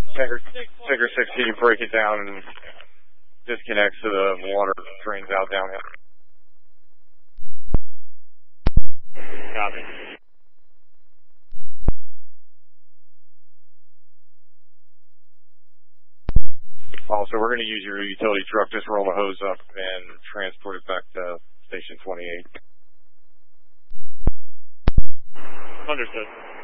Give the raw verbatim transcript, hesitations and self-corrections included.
Tanker, Tanker sixteen, break it down and disconnects so the water drains out downhill. Copy. Also, we're going to use your utility truck, just roll the hose up and transport it back to station twenty-eight. Understood.